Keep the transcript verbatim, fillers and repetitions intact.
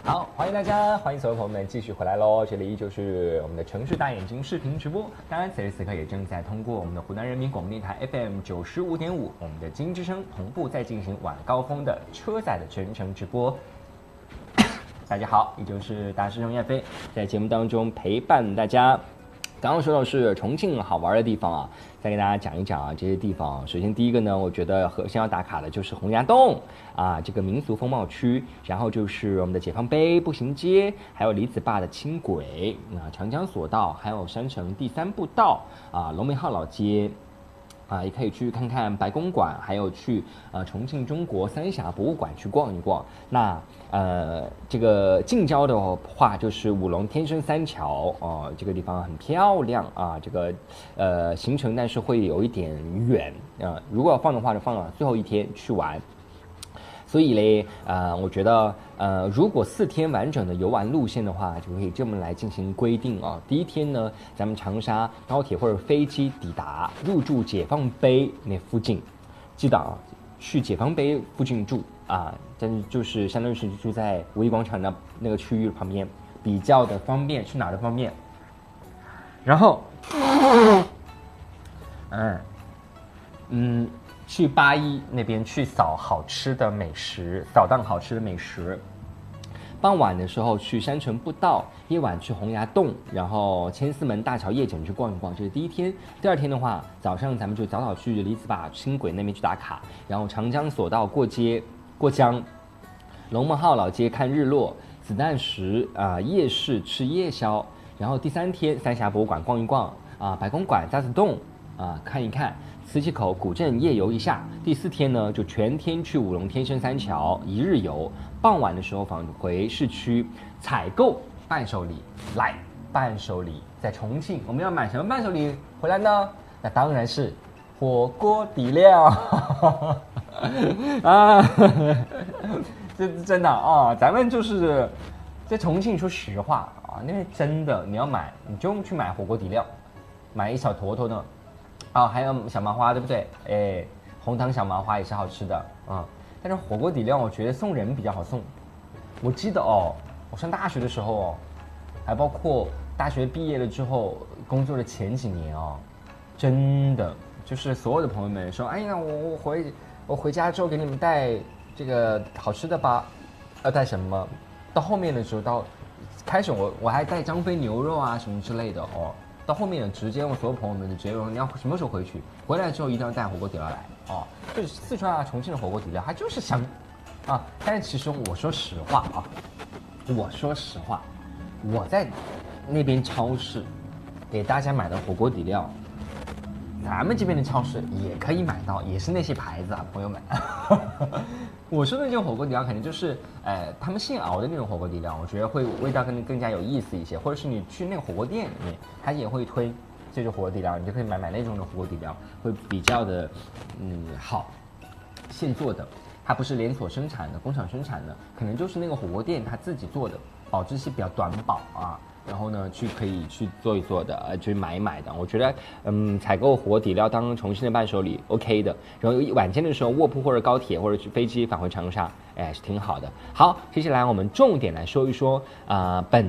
好，欢迎大家，欢迎所有朋友们继续回来喽！这里依旧是我们的城市大眼睛视频直播，当然此时此刻也正在通过我们的湖南人民广播电台 F M 九十五点五，我们的金之声同步在进行晚高峰的车载的全程直播。大家好，依旧是大师兄叶飞，在节目当中陪伴大家。刚刚说到是重庆好玩的地方啊，再给大家讲一讲啊这些地方。首先第一个呢，我觉得核心要打卡的就是洪崖洞啊，这个民俗风貌区，然后就是我们的解放碑步行街，还有李子坝的轻轨啊，长江索道，还有山城第三步道啊，龙门号老街。啊，也可以去看看白公馆，还有去呃重庆中国三峡博物馆去逛一逛。那呃这个近郊的话，就是五龙天生三桥哦、呃，这个地方很漂亮啊。这个呃行程但是会有一点远啊、呃，如果要放的话，就放了最后一天去玩。所以嘞，呃，我觉得，呃，如果四天完整的游玩路线的话，就可以这么来进行规定啊。第一天呢，咱们长沙高铁或者飞机抵达，入住解放碑那附近，记得啊，去解放碑附近住啊，但是就是相当于是住在五一广场那那个区域旁边，比较的方便，去哪儿的方便。然后，嗯，嗯。去八一那边去扫好吃的美食，扫荡好吃的美食。傍晚的时候去山城步道，夜晚去洪崖洞，然后千厮门大桥夜景去逛一逛，这是第一天。第二天的话，早上咱们就早早去李子坝轻轨那边去打卡，然后长江索道过街过江，龙门号老街看日落，子弹石啊、呃、夜市吃夜宵。然后第三天三峡博物馆逛一逛啊、呃，白公馆渣滓洞啊、呃、看一看。磁器口古镇夜游一下，第四天呢就全天去五龙天生三桥一日游，傍晚的时候返回市区采购伴手礼。来，伴手礼在重庆，我们要买什么伴手礼回来呢？那当然是火锅底料啊！这真的啊，咱们就是在重庆，说实话啊，那边真的你要买，你就去买火锅底料，买一小坨坨的。哦，还有小麻花，对不对？哎，红糖小麻花也是好吃的啊、嗯。但是火锅底料，我觉得送人比较好送。我记得哦，我上大学的时候哦，还包括大学毕业了之后工作的前几年哦，真的就是所有的朋友们说，哎呀，我我回我回家之后给你们带这个好吃的吧，要带什么？到后面的时候，到开始我我还带张飞牛肉啊什么之类的哦。到后面呢，直接我所有朋友们的直接说你要什么时候回去？回来之后一定要带火锅底料来哦。就是四川啊、重庆的火锅底料，它就是香啊。但是其实我说实话啊，我说实话，我在那边超市给大家买的火锅底料，咱们这边的超市也可以买到，也是那些牌子啊，朋友们。我说的这种火锅底料，肯定就是，呃，他们现熬的那种火锅底料，我觉得会味道更更加有意思一些。或者是你去那个火锅店里面，他也会推这种火锅底料，你就可以买买那种的火锅底料，会比较的，嗯，好，现做的，它不是连锁生产的、工厂生产的，可能就是那个火锅店他自己做的，保质期比较短保啊。然后呢，去可以去做一做的，呃，去买一买的。我觉得，嗯，采购火锅底料当重庆的伴手礼 OK 的。然后晚间的时候，卧铺或者高铁或者去飞机返回长沙，哎，是挺好的。好，接下来我们重点来说一说啊、呃，本。